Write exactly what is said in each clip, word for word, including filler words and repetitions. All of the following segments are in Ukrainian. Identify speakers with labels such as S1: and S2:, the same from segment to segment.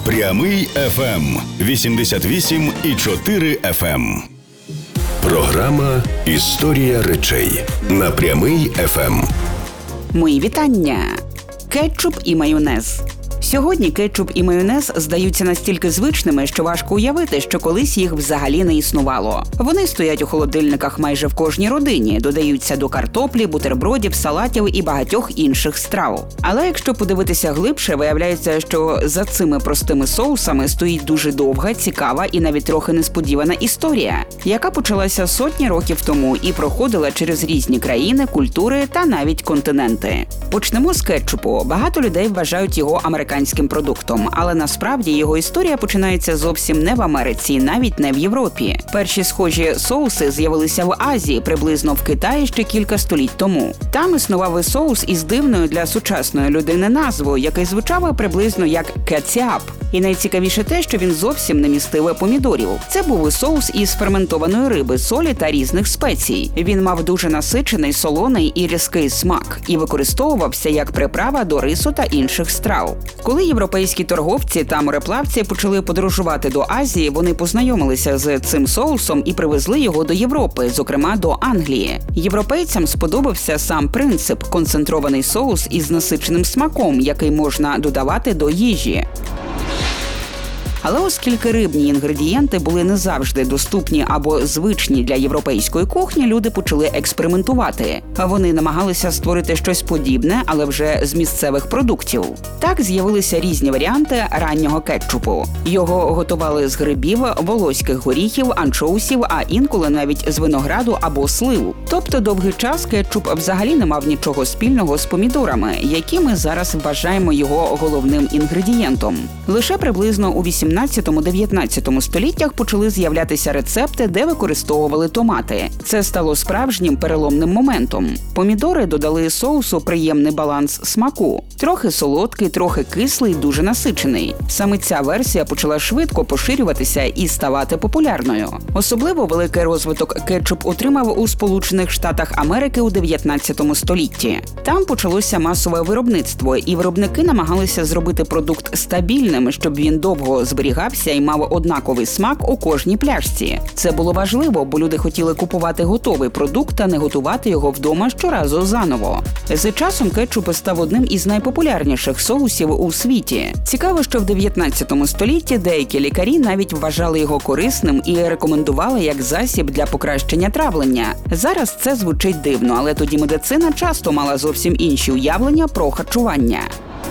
S1: Прямий еф ем вісімдесят вісім і чотири еф ем. Програма «Історія речей» на Прямий еф ем.
S2: Мої вітання! Кетчуп і майонез. Сьогодні кетчуп і майонез здаються настільки звичними, що важко уявити, що колись їх взагалі не існувало. Вони стоять у холодильниках майже в кожній родині, додаються до картоплі, бутербродів, салатів і багатьох інших страв. Але якщо подивитися глибше, виявляється, що за цими простими соусами стоїть дуже довга, цікава і навіть трохи несподівана історія, яка почалася сотні років тому і проходила через різні країни, культури та навіть континенти. Почнемо з кетчупу. Багато людей вважають його американським продуктом, але насправді його історія починається зовсім не в Америці, навіть не в Європі. Перші схожі соуси з'явилися в Азії, приблизно в Китаї ще кілька століть тому. Там існував і соус із дивною для сучасної людини назвою, який звучав приблизно як кетчап. І найцікавіше те, що він зовсім не містив помідорів. Це був і соус із ферментованої риби, солі та різних спецій. Він мав дуже насичений, солоний і різкий смак і використовувався як приправа до рису та інших страв. Коли європейські торговці та мореплавці почали подорожувати до Азії, вони познайомилися з цим соусом і привезли його до Європи, зокрема до Англії. Європейцям сподобався сам принцип – концентрований соус із насиченим смаком, який можна додавати до їжі. Але оскільки рибні інгредієнти були не завжди доступні або звичні для європейської кухні, люди почали експериментувати. Вони намагалися створити щось подібне, але вже з місцевих продуктів. Так з'явилися різні варіанти раннього кетчупу. Його готували з грибів, волоських горіхів, анчоусів, а інколи навіть з винограду або слив. Тобто довгий час кетчуп взагалі не мав нічого спільного з помідорами, які ми зараз вважаємо його головним інгредієнтом. Лише приблизно у вісімнадцятому-дев'ятнадцятому століттях почали з'являтися рецепти, де використовували томати. Це стало справжнім переломним моментом. Помідори додали соусу приємний баланс смаку. Трохи солодкий, трохи кислий, дуже насичений. Саме ця версія почала швидко поширюватися і ставати популярною. Особливо великий розвиток кетчуп отримав у Сполучених Штатах Америки у дев'ятнадцятому столітті. Там почалося масове виробництво, і виробники намагалися зробити продукт стабільним, щоб він довго зберігався і мав однаковий смак у кожній пляшці. Це було важливо, бо люди хотіли купувати готовий продукт, а не готувати його вдома щоразу заново. З часом кетчуп став одним із найпопулярніших соусів у світі. Цікаво, що в дев'ятнадцятому столітті деякі лікарі навіть вважали його корисним і рекомендували як засіб для покращення травлення. Зараз це звучить дивно, але тоді медицина часто мала зовсім інші уявлення про харчування.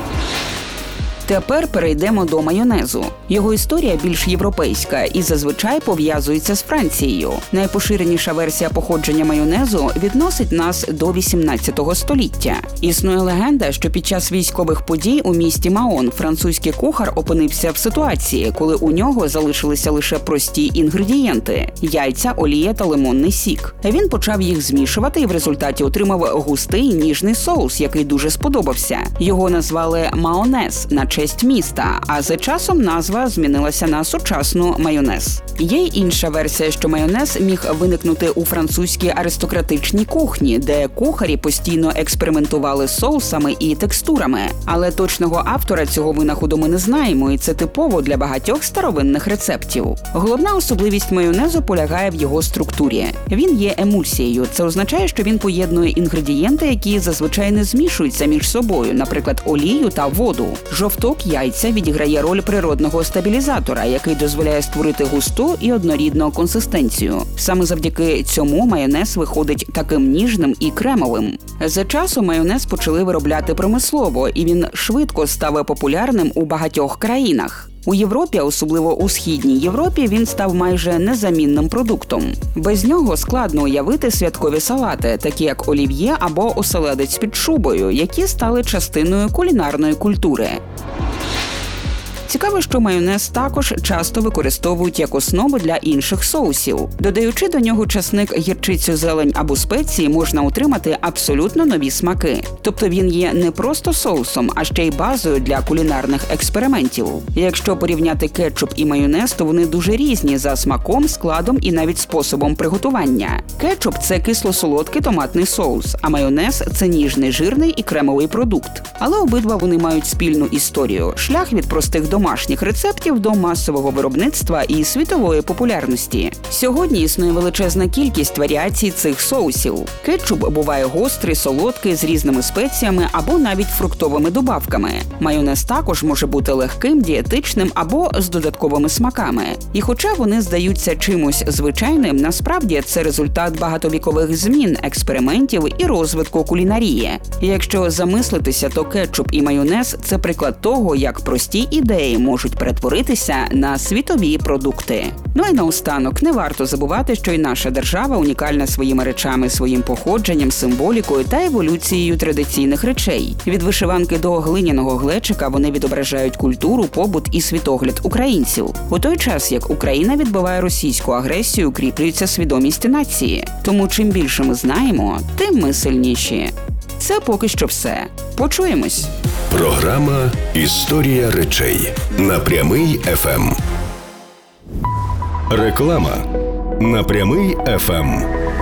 S2: Тепер перейдемо до майонезу. Його історія більш європейська і зазвичай пов'язується з Францією. Найпоширеніша версія походження майонезу відносить нас до вісімнадцятого століття. Існує легенда, що під час військових подій у місті Маон французький кухар опинився в ситуації, коли у нього залишилися лише прості інгредієнти – яйця, олія та лимонний сік. Він почав їх змішувати і в результаті отримав густий ніжний соус, який дуже сподобався. Його назвали «маонез» на честь міста, а за часом назва змінилася на сучасну майонез. Є й інша версія, що майонез міг виникнути у французькій аристократичній кухні, де кухарі постійно експериментували з соусами і текстурами. Але точного автора цього винаходу ми не знаємо, і це типово для багатьох старовинних рецептів. Головна особливість майонезу полягає в його структурі. Він є емульсією. Це означає, що він поєднує інгредієнти, які зазвичай не змішуються між собою, наприклад, олію та воду. Жовток яйця відіграє роль природного стабілізатора, який дозволяє створити густу і однорідну консистенцію. Саме завдяки цьому майонез виходить таким ніжним і кремовим. За часом майонез почали виробляти промислово, і він швидко став популярним у багатьох країнах. У Європі, особливо у Східній Європі, він став майже незамінним продуктом. Без нього складно уявити святкові салати, такі як олів'є або оселедець під шубою, які стали частиною кулінарної культури. Цікаво, що майонез також часто використовують як основу для інших соусів. Додаючи до нього часник, гірчицю, зелень або спеції, можна отримати абсолютно нові смаки. Тобто він є не просто соусом, а ще й базою для кулінарних експериментів. Якщо порівняти кетчуп і майонез, то вони дуже різні за смаком, складом і навіть способом приготування. Кетчуп – це кисло-солодкий томатний соус, а майонез – це ніжний, жирний і кремовий продукт. Але обидва вони мають спільну історію – шлях від простих до домашніх рецептів до масового виробництва і світової популярності. Сьогодні існує величезна кількість варіацій цих соусів. Кетчуп буває гострий, солодкий, з різними спеціями або навіть фруктовими добавками. Майонез також може бути легким, дієтичним або з додатковими смаками. І хоча вони здаються чимось звичайним, насправді це результат багатовікових змін, експериментів і розвитку кулінарії. Якщо замислитися, то кетчуп і майонез – це приклад того, як прості ідеї можуть перетворитися на світові продукти. Ну і наостанок, не варто забувати, що і наша держава унікальна своїми речами, своїм походженням, символікою та еволюцією традиційних речей. Від вишиванки до глиняного глечика вони відображають культуру, побут і світогляд українців. У той час, як Україна відбиває російську агресію, укріплюється свідомість нації. Тому чим більше ми знаємо, тим ми сильніші. Це поки що все. Почуємось.
S1: Програма «Історія речей» на Прямий еф ем. Реклама на Прямий еф ем.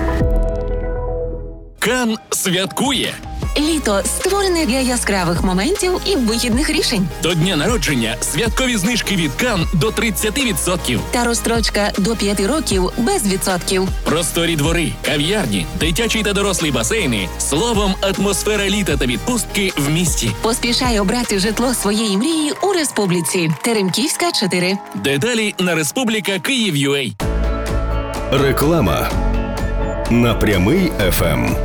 S3: Кан святкує!
S4: Літо створене для яскравих моментів і вигідних рішень.
S3: До дня народження святкові знижки від Кан до тридцять відсотків.
S4: Та розстрочка до п'яти років без відсотків.
S3: Просторі двори, кав'ярні, дитячі та дорослі басейни. Словом, атмосфера літа та відпустки в місті.
S4: Поспішай обрати житло своєї мрії у Республіці. Теремківська, чотири.
S3: Деталі на Республіка Київ.ua.
S1: Реклама на Прямий еф ем.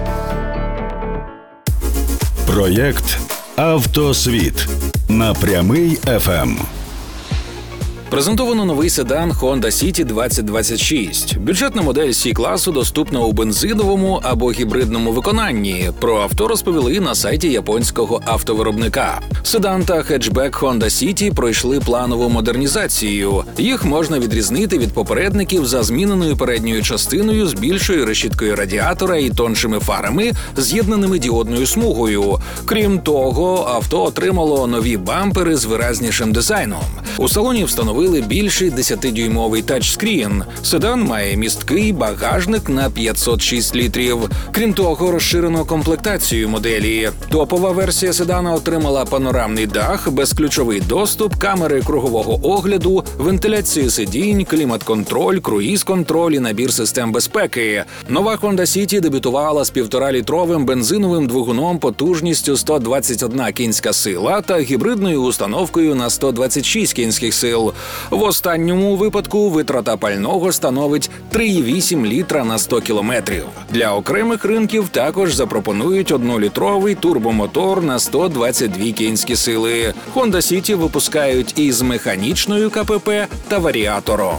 S1: Проєкт «Автосвіт» на Прямий еф ем.
S5: Презентовано новий седан Honda City двадцять двадцять шість. Бюджетна модель Сі-класу доступна у бензиновому або гібридному виконанні. Про авто розповіли на сайті японського автовиробника. Седан та хетчбек Honda City пройшли планову модернізацію. Їх можна відрізнити від попередників за зміненою передньою частиною з більшою решіткою радіатора і тоншими фарами, з'єднаними діодною смугою. Крім того, авто отримало нові бампери з виразнішим дизайном. У салоні встановили більший десятидюймовий тачскрін. Седан має місткий багажник на п'ятсот шість літрів. Крім того, розширено комплектацію моделі. Топова версія седана отримала панорамний дах, безключовий доступ, камери кругового огляду, вентиляцію сидінь, клімат-контроль, круїз-контроль і набір систем безпеки. Нова Honda City дебютувала з півторалітровим бензиновим двигуном потужністю сто двадцять одна кінська сила та гібридною установкою на сто двадцять шість кінських сил. В останньому випадку витрата пального становить три цілих вісім літра на сто кілометрів. Для окремих ринків також запропонують однолітровий турбомотор на сто двадцять дві кінські сили. Honda City випускають із механічною ка пе пе та варіатором.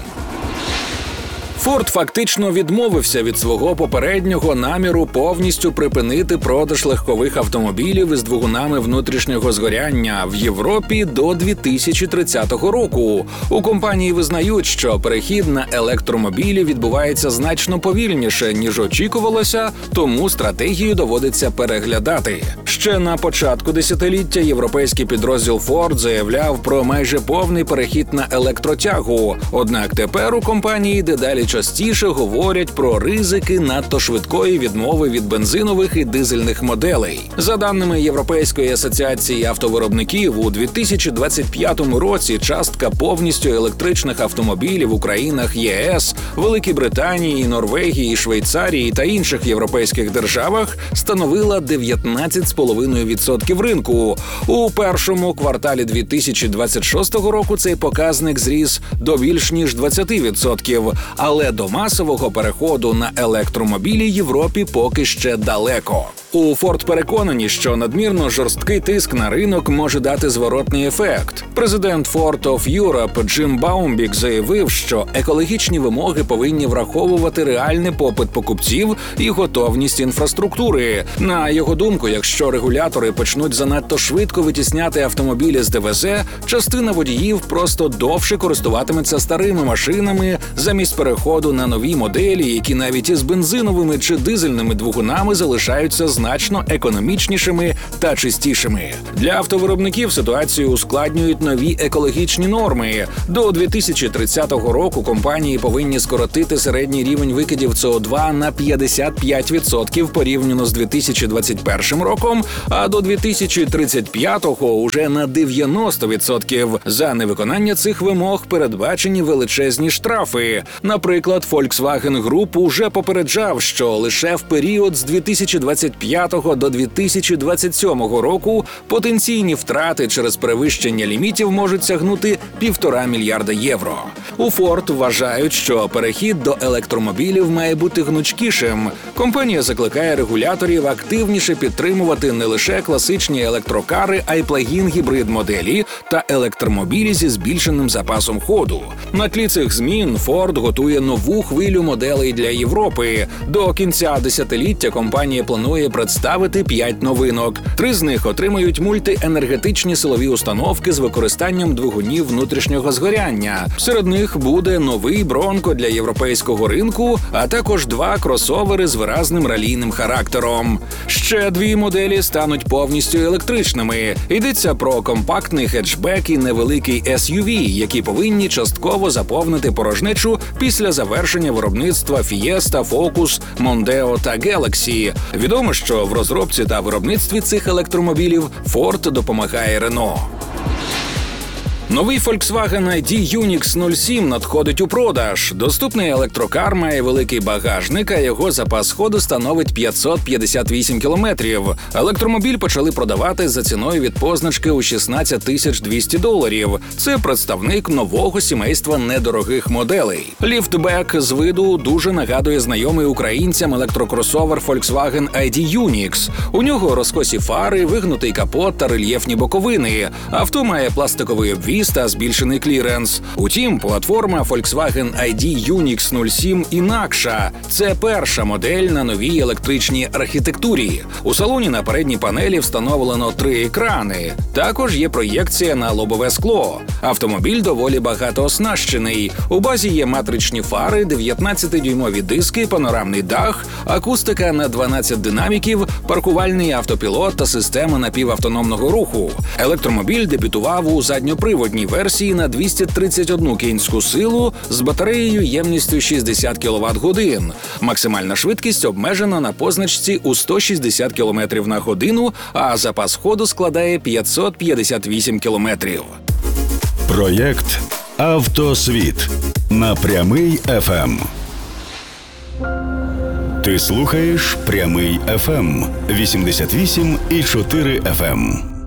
S5: Форд фактично відмовився від свого попереднього наміру повністю припинити продаж легкових автомобілів із двигунами внутрішнього згоряння в Європі до дві тисячі тридцятого року. У компанії визнають, що перехід на електромобілі відбувається значно повільніше, ніж очікувалося, тому стратегію доводиться переглядати. Ще на початку десятиліття європейський підрозділ Ford заявляв про майже повний перехід на електротягу. Однак тепер у компанії дедалі частіше говорять про ризики надто швидкої відмови від бензинових і дизельних моделей. За даними Європейської асоціації автовиробників, у дві тисячі двадцять п'ятому році частка повністю електричних автомобілів у країнах є ес, Великій Британії, Норвегії, Швейцарії та інших європейських державах становила дев'ятнадцять цілих п'ять десятих відсотка ринку. У першому кварталі дві тисячі двадцять шостого року цей показник зріс до більш ніж двадцять відсотків, але до масового переходу на електромобілі Європі поки ще далеко. У Ford переконані, що надмірно жорсткий тиск на ринок може дати зворотний ефект. Президент Ford of Europe Джим Баумбік заявив, що екологічні вимоги повинні враховувати реальний попит покупців і готовність інфраструктури. На його думку, якщо регулятори почнуть занадто швидко витісняти автомобілі з де ве зет, частина водіїв просто довше користуватиметься старими машинами замість переходу на нові моделі, які навіть із бензиновими чи дизельними двигунами залишаються з значно економічнішими та чистішими. Для автовиробників ситуацію ускладнюють нові екологічні норми. До дві тисячі тридцятого року компанії повинні скоротити середній рівень викидів С О два на п'ятдесят п'ять відсотків порівняно з дві тисячі двадцять першим роком, а до дві тисячі тридцять п'ятого уже на дев'яносто відсотків. За невиконання цих вимог передбачені величезні штрафи. Наприклад, Volkswagen Group уже попереджав, що лише в період з дві тисячі двадцять п'ятого до дві тисячі двадцять сьомого року потенційні втрати через перевищення лімітів можуть сягнути півтора мільярда євро. У Ford вважають, що перехід до електромобілів має бути гнучкішим. Компанія закликає регуляторів активніше підтримувати не лише класичні електрокари, а й плагін-гібрид моделі та електромобілі зі збільшеним запасом ходу. На тлі цих змін Ford готує нову хвилю моделей для Європи. До кінця десятиліття компанія планує представити п'ять новинок. Три з них отримають мультиенергетичні силові установки з використанням двигунів внутрішнього згоряння. Серед них буде новий Бронко для європейського ринку, а також два кросовери з виразним ралійним характером. Ще дві моделі стануть повністю електричними. Йдеться про компактний хетчбек і невеликий Ес Ю Ві, які повинні частково заповнити порожнечу після завершення виробництва Fiesta, Focus, Mondeo та Galaxy. Відомо, що в розробці та виробництві цих електромобілів Ford допомагає Renault. Новий Volkswagen ай ді Юнікс нуль сім надходить у продаж. Доступний електрокар має великий багажник, а його запас ходу становить п'ятсот п'ятдесят вісім кілометрів. Електромобіль почали продавати за ціною від позначки у шістнадцять тисяч двісті доларів. Це представник нового сімейства недорогих моделей. Ліфтбек з виду дуже нагадує знайомий українцям електрокросовер Volkswagen ай ді Юнікс. У нього розкосі фари, вигнутий капот та рельєфні боковини. Авто має пластиковий обвіз та збільшений кліренс. Утім, платформа Volkswagen ай ді Юнікс нуль сім інакша. Це перша модель на новій електричній архітектурі. У салоні на передній панелі встановлено три екрани. Також є проєкція на лобове скло. Автомобіль доволі багатооснащений. У базі є матричні фари, дев'ятнадцятидюймові диски, панорамний дах, акустика на дванадцять динаміків, паркувальний автопілот та система напівавтономного руху. Електромобіль дебютував у задньоприводній версії на двісті тридцять одну кінську силу з батареєю ємністю шістдесят кіловат-годин. Максимальна швидкість обмежена на позначці у сто шістдесят кілометрів на годину, а запас ходу складає п'ятсот п'ятдесят вісім кілометрів.
S1: Проєкт «Автосвіт» на Прямий еф ем. Ти слухаєш Прямий еф ем вісімдесят вісім і чотири еф ем.